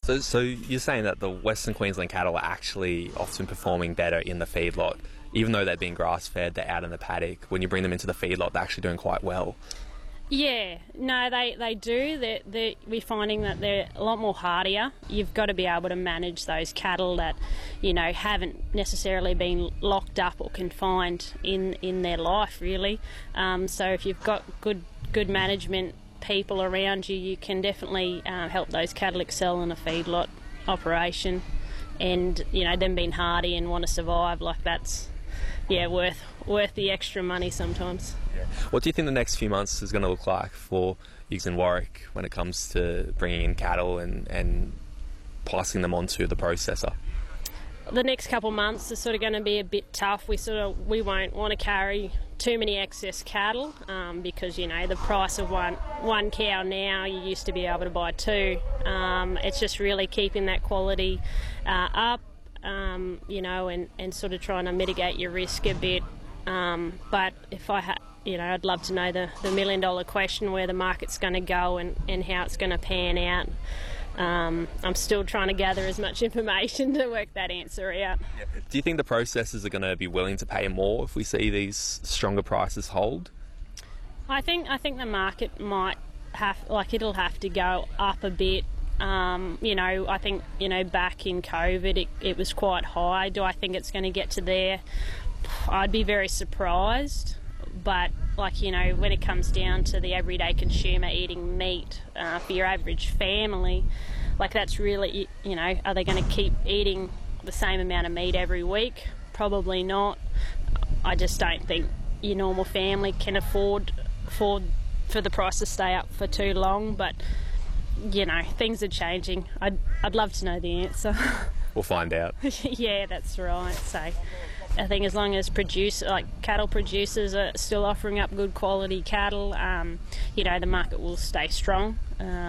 So you're saying that the Western Queensland cattle are actually often performing better in the feedlot, even though they're being grass-fed, they're out in the paddock. When you bring them into the feedlot, they're actually doing quite well. Yeah, no, they do. We're finding that they're a lot more hardier. You've got to be able to manage those cattle that, haven't necessarily been locked up or confined in their life, really. So if you've got good management people around you, you can definitely help those cattle excel in a feedlot operation. And, them being hardy and want to survive, like that's, worth the extra money sometimes. Yeah. What do you think the next few months is going to look like for Utes and Warwick when it comes to bringing in cattle and passing them on to the processor? The next couple of months is sort of going to be a bit tough. We won't want to carry too many excess cattle because the price of one cow now, you used to be able to buy two. It's just really keeping that quality up, and sort of trying to mitigate your risk a bit. But if I had, I'd love to know the $1 million question, where the market's going to go and how it's going to pan out. I'm still trying to gather as much information to work that answer out. Yeah. Do you think the processors are going to be willing to pay more if we see these stronger prices hold? I think the market might it'll have to go up a bit. I think, back in COVID it was quite high. Do I think it's going to get to there? I'd be very surprised. But, when it comes down to the everyday consumer eating meat for your average family, that's really, are they going to keep eating the same amount of meat every week? Probably not. I just don't think your normal family can afford for the price to stay up for too long. But, things are changing. I'd love to know the answer. We'll find out. Yeah, that's right. So I think as long as cattle producers are still offering up good quality cattle, the market will stay strong.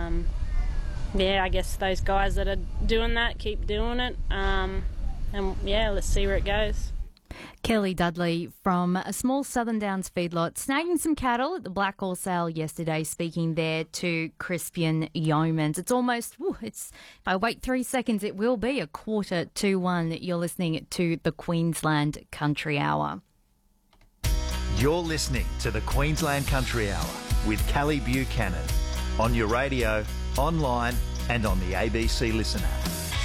I guess those guys that are doing that keep doing it. Let's see where it goes. Kelly Dudley from a small Southern Downs feedlot, snagging some cattle at the Blackall sale yesterday, speaking there to Crispian Yeomans. It's almost, if I wait 3 seconds, it will be 1:45. You're listening to the Queensland Country Hour. You're listening to the Queensland Country Hour with Callie Buchanan on your radio, online and on the ABC Listen app.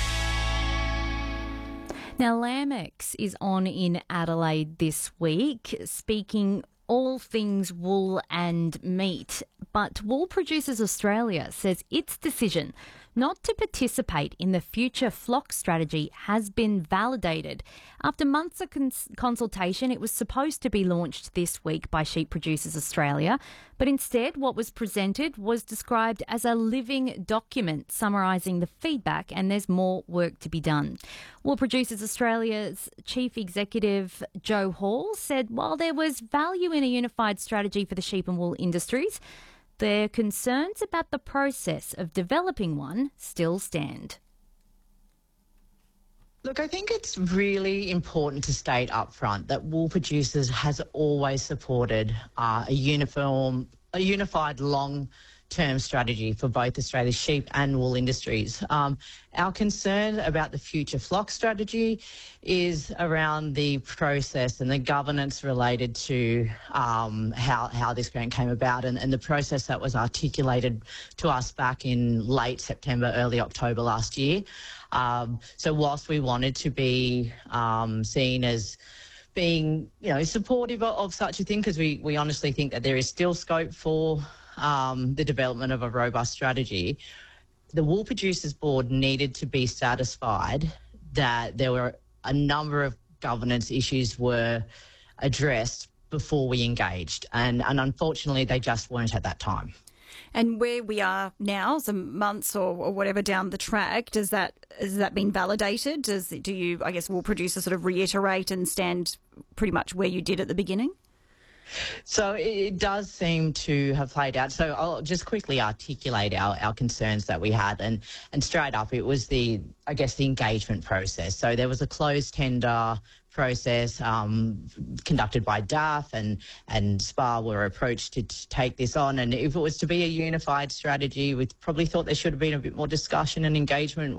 Now, Lambex is on in Adelaide this week, speaking all things wool and meat. But Wool Producers Australia says its decision not to participate in the future flock strategy has been validated. After months of consultation, it was supposed to be launched this week by Sheep Producers Australia, but instead what was presented was described as a living document summarising the feedback, and there's more work to be done. Wool Producers Australia's Chief Executive Joe Hall said while there was value in a unified strategy for the sheep and wool industries, their concerns about the process of developing one still stand. Look, I think it's really important to state up front that Wool Producers has always supported a unified long-term strategy for both Australia's sheep and wool industries. Our concern about the future flock strategy is around the process and the governance related to how this grant came about and the process that was articulated to us back in late September, early October last year. So whilst we wanted to be seen as being, supportive of such a thing, because we honestly think that there is still scope for the development of a robust strategy, the Wool Producers Board needed to be satisfied that there were a number of governance issues were addressed before we engaged, and unfortunately they just weren't at that time. And where we are now, some months or whatever down the track, has that been validated? Do you, I guess, Wool Producers sort of reiterate and stand pretty much where you did at the beginning? So it does seem to have played out. So I'll just quickly articulate our concerns that we had. And straight up, it was the engagement process. So there was a closed tender process conducted by DAF and SPAR were approached to take this on. And if it was to be a unified strategy, we probably thought there should have been a bit more discussion and engagement